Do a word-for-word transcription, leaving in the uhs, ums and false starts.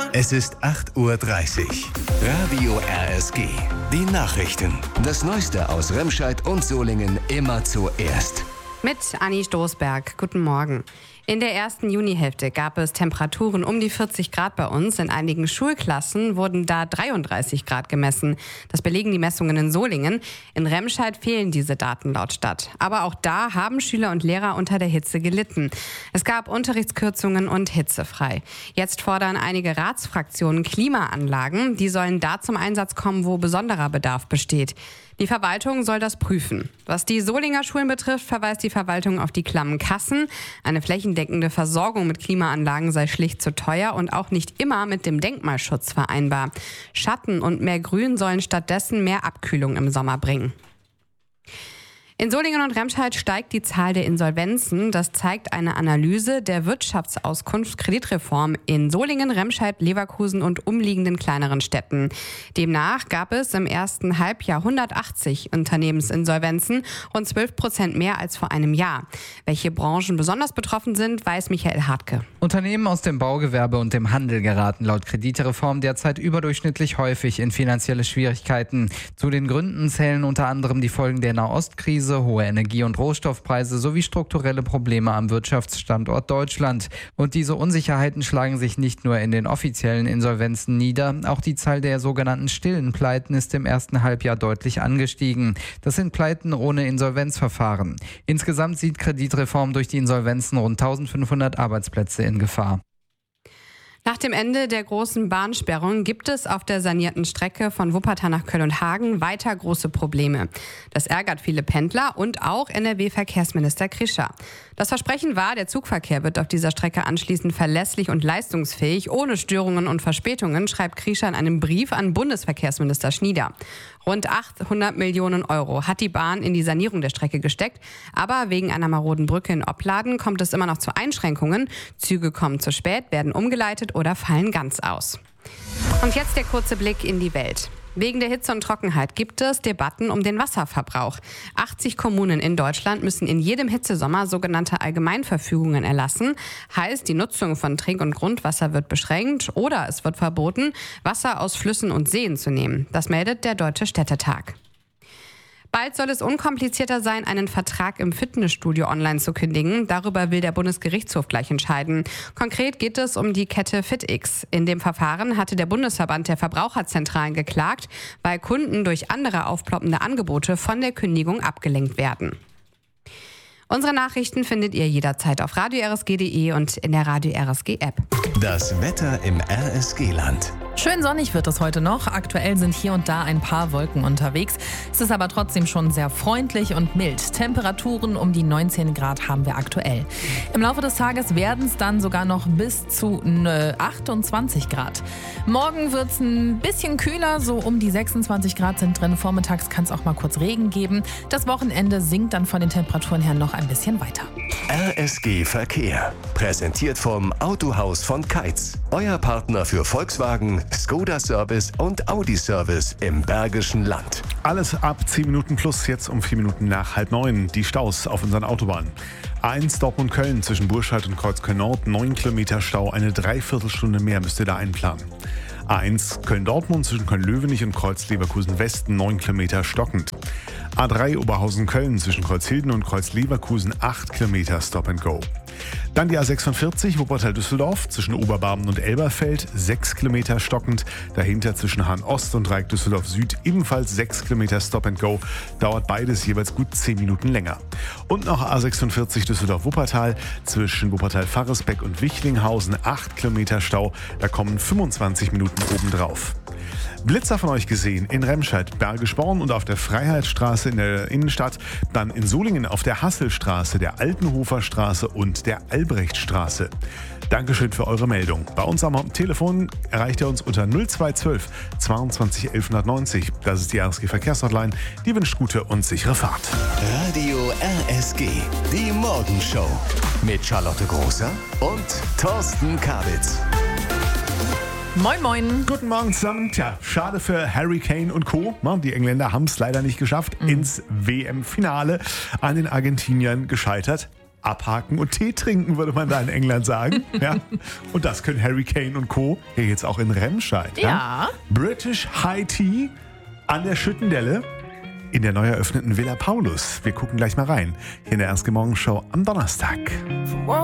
Es ist acht Uhr dreißig. Radio R S G. Die Nachrichten. Das Neueste aus Remscheid und Solingen immer zuerst. Mit Anni Stoßberg. Guten Morgen. In der ersten Junihälfte gab es Temperaturen um die vierzig Grad bei uns. In einigen Schulklassen wurden da dreiunddreißig Grad gemessen. Das belegen die Messungen in Solingen. In Remscheid fehlen diese Daten laut Stadt. Aber auch da haben Schüler und Lehrer unter der Hitze gelitten. Es gab Unterrichtskürzungen und hitzefrei. Jetzt fordern einige Ratsfraktionen Klimaanlagen. Die sollen da zum Einsatz kommen, wo besonderer Bedarf besteht. Die Verwaltung soll das prüfen. Was die Solinger Schulen betrifft, verweist die Verwaltung auf die klammen Kassen. Eine flächendeckende Versorgung mit Klimaanlagen sei schlicht zu teuer und auch nicht immer mit dem Denkmalschutz vereinbar. Schatten und mehr Grün sollen stattdessen mehr Abkühlung im Sommer bringen. In Solingen und Remscheid steigt die Zahl der Insolvenzen. Das zeigt eine Analyse der Wirtschaftsauskunft Kreditreform in Solingen, Remscheid, Leverkusen und umliegenden kleineren Städten. Demnach gab es im ersten Halbjahr hundertachtzig Unternehmensinsolvenzen, rund zwölf Prozent mehr als vor einem Jahr. Welche Branchen besonders betroffen sind, weiß Michael Hartke. Unternehmen aus dem Baugewerbe und dem Handel geraten laut Kreditreform derzeit überdurchschnittlich häufig in finanzielle Schwierigkeiten. Zu den Gründen zählen unter anderem die Folgen der Nahostkrise, hohe Energie- und Rohstoffpreise sowie strukturelle Probleme am Wirtschaftsstandort Deutschland. Und diese Unsicherheiten schlagen sich nicht nur in den offiziellen Insolvenzen nieder, auch die Zahl der sogenannten stillen Pleiten ist im ersten Halbjahr deutlich angestiegen. Das sind Pleiten ohne Insolvenzverfahren. Insgesamt sieht Kreditreform durch die Insolvenzen rund eintausendfünfhundert Arbeitsplätze in Gefahr. Nach dem Ende der großen Bahnsperrung gibt es auf der sanierten Strecke von Wuppertal nach Köln und Hagen weiter große Probleme. Das ärgert viele Pendler und auch N R W-Verkehrsminister Krischer. Das Versprechen war, der Zugverkehr wird auf dieser Strecke anschließend verlässlich und leistungsfähig, ohne Störungen und Verspätungen, schreibt Krischer in einem Brief an Bundesverkehrsminister Schnieder. Rund achthundert Millionen Euro hat die Bahn in die Sanierung der Strecke gesteckt. Aber wegen einer maroden Brücke in Opladen kommt es immer noch zu Einschränkungen. Züge kommen zu spät, werden umgeleitet oder fallen ganz aus. Und jetzt der kurze Blick in die Welt. Wegen der Hitze und Trockenheit gibt es Debatten um den Wasserverbrauch. achtzig Kommunen in Deutschland müssen in jedem Hitzesommer sogenannte Allgemeinverfügungen erlassen. Heißt, die Nutzung von Trink- und Grundwasser wird beschränkt oder es wird verboten, Wasser aus Flüssen und Seen zu nehmen. Das meldet der Deutsche Städtetag. Bald soll es unkomplizierter sein, einen Vertrag im Fitnessstudio online zu kündigen. Darüber will der Bundesgerichtshof gleich entscheiden. Konkret geht es um die Kette FitX. In dem Verfahren hatte der Bundesverband der Verbraucherzentralen geklagt, weil Kunden durch andere aufploppende Angebote von der Kündigung abgelenkt werden. Unsere Nachrichten findet ihr jederzeit auf radio r s g punkt d e und in der Radio R S G App. Das Wetter im R S G-Land. Schön sonnig wird es heute noch. Aktuell sind hier und da ein paar Wolken unterwegs. Es ist aber trotzdem schon sehr freundlich und mild. Temperaturen um die neunzehn Grad haben wir aktuell. Im Laufe des Tages werden es dann sogar noch bis zu achtundzwanzig Grad. Morgen wird es ein bisschen kühler, so um die sechsundzwanzig Grad sind drin. Vormittags kann es auch mal kurz Regen geben. Das Wochenende sinkt dann von den Temperaturen her noch ein bisschen weiter. R S G Verkehr. Präsentiert vom Autohaus von Keitz. Euer Partner für Volkswagen, Skoda Service und Audi Service im Bergischen Land. Alles ab zehn Minuten plus, jetzt um vier Minuten nach halb neun. Die Staus auf unseren Autobahnen. A eins Dortmund-Köln zwischen Burscheid und Kreuzköln-Nord, neun Kilometer Stau, eine Dreiviertelstunde mehr müsst ihr da einplanen. A eins Köln-Dortmund zwischen Köln-Löwenich und Kreuz-Leverkusen-West, neun Kilometer stockend. A drei Oberhausen-Köln zwischen Kreuzhilden und Kreuz-Leverkusen, acht Kilometer Stop and Go. Dann die A sechsundvierzig Wuppertal-Düsseldorf zwischen Oberbarmen und Elberfeld, sechs Kilometer stockend. Dahinter zwischen Hahn-Ost und Dreieck-Düsseldorf-Süd ebenfalls sechs Kilometer Stop and Go. Dauert beides jeweils gut zehn Minuten länger. Und noch A sechsundvierzig Düsseldorf-Wuppertal zwischen Wuppertal-Farresbeck und Wichlinghausen, acht Kilometer Stau. Da kommen fünfundzwanzig Minuten obendrauf. Blitzer von euch gesehen in Remscheid, Bergisch Born und auf der Freiheitsstraße in der Innenstadt, dann in Solingen auf der Hasselstraße, der Altenhofer Straße und der Albrechtstraße. Dankeschön für eure Meldung. Bei uns am Telefon erreicht ihr uns unter null zwei eins zwei zweiundzwanzig elfhundertneunzig. Das ist die R S G Verkehrshotline. Die wünscht gute und sichere Fahrt. Radio R S G, die Morgenshow mit Charlotte Großer und Thorsten Kabitz. Moin Moin. Guten Morgen zusammen. Tja, schade für Harry Kane und Co. Die Engländer haben es leider nicht geschafft. Mhm. Ins W M-Finale an den Argentiniern gescheitert. abhaken und Tee trinken, würde man da in England sagen. Ja? Und das können Harry Kane und Co. hier jetzt auch in Remscheid. Ja. Ja. British High Tea an der Schüttendelle in der neu eröffneten Villa Paulus. Wir gucken gleich mal rein. Hier in der Erste Morgenshow am Donnerstag.